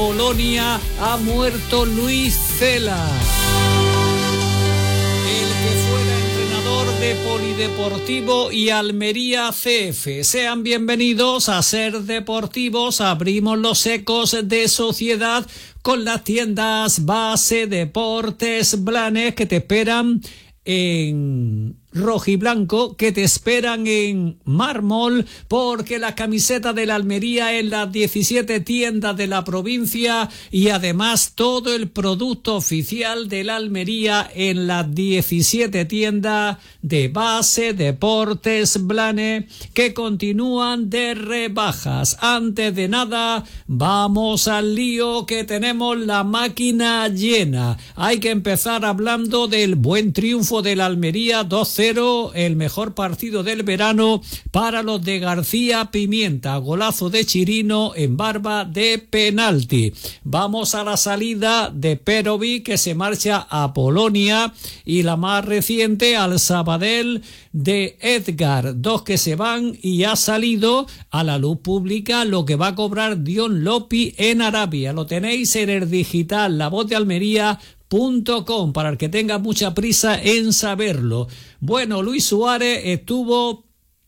Polonia ha muerto Luis Cela, el que fuera entrenador de Polideportivo y Almería CF. Sean bienvenidos a Ser Deportivos. Abrimos los ecos de sociedad con las tiendas Base Deportes Blanes, que te esperan en rojiblanco, que te esperan en mármol, porque la camiseta de la Almería en las 17 tiendas de la provincia y además todo el producto oficial de la Almería en las 17 tiendas de Base Deportes Blanes, que continúan de rebajas. Antes de nada, vamos al lío, que tenemos la máquina llena. Hay que empezar hablando del buen triunfo de la Almería 2-0, el mejor partido del verano para los de García Pimienta. Golazo de Chirino en barba de penalti. Vamos a la salida de Perovic, que se marcha a Polonia, y la más reciente al Sabadell de Edgar. Dos que se van, y ha salido a la luz pública lo que va a cobrar Dion Lopi en Arabia. Lo tenéis en el digital La Voz de Almería.com para el que tenga mucha prisa en saberlo. Bueno, Luis Suárez estuvo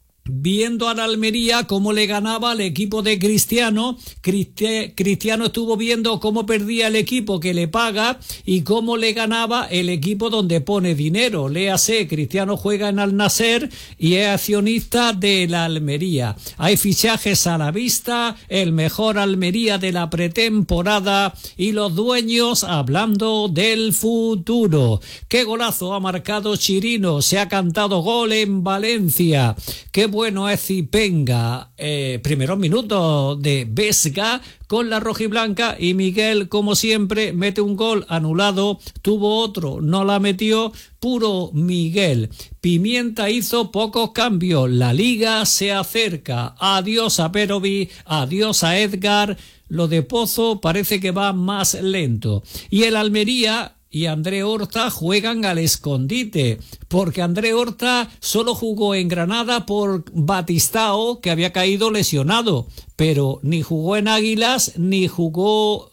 viendo a la Almería cómo le ganaba al equipo de Cristiano. Cristiano estuvo viendo cómo perdía el equipo que le paga y cómo le ganaba el equipo donde pone dinero. Léase, Cristiano juega en Al Nassr y es accionista de la Almería. Hay fichajes a la vista, el mejor Almería de la pretemporada y los dueños hablando del futuro. ¡Qué golazo ha marcado Chirino! Se ha cantado gol en Valencia. ¡Qué bueno es Zipenga! Primeros minutos de Vesga con la rojiblanca, y Miguel, como siempre, mete un gol anulado. Tuvo otro, no la metió. Puro Miguel. Pimienta hizo pocos cambios. La liga se acerca. Adiós a Perovic, adiós a Edgar. Lo de Pozo parece que va más lento. Y el Almería y André Horta juegan al escondite, porque André Horta solo jugó en Granada por Batistao, que había caído lesionado, pero ni jugó en Águilas, ni jugó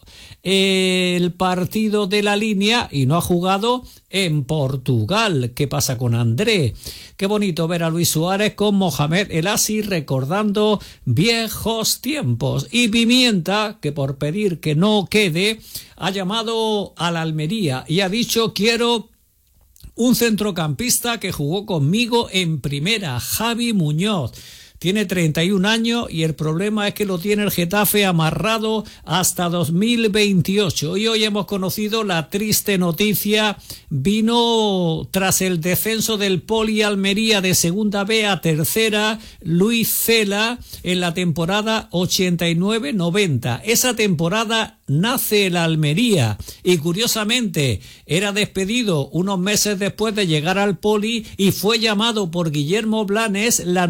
el partido de la línea, y no ha jugado en Portugal. ¿Qué pasa con André? Qué bonito ver a Luis Suárez con Mohamed El Asi recordando viejos tiempos. Y Pimienta, que por pedir que no quede, ha llamado a la Almería y ha dicho: quiero un centrocampista que jugó conmigo en primera, Javi Muñoz. Tiene 31 años y el problema es que lo tiene el Getafe amarrado hasta 2028. Y hoy hemos conocido la triste noticia. Vino tras el descenso del Poli Almería de Segunda B a Tercera, Luis Cela, en la temporada 89-90. Esa temporada nace el Almería y, curiosamente, era despedido unos meses después de llegar al Poli y fue llamado por Guillermo Blanes la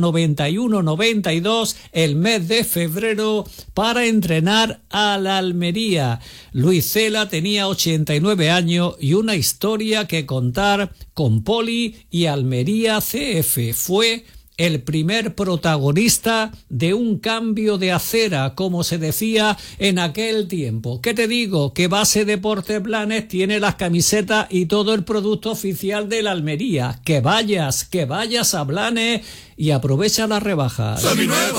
91-92 el mes de febrero para entrenar al Almería. Luis Cela tenía 89 años y una historia que contar con Poli y Almería CF. Fue el primer protagonista de un cambio de acera, como se decía en aquel tiempo. ¿Qué te digo? Que Base Deportes Blanes tiene las camisetas y todo el producto oficial de la Almería. Que vayas a Blanes y aprovecha las rebajas. Seminuevo.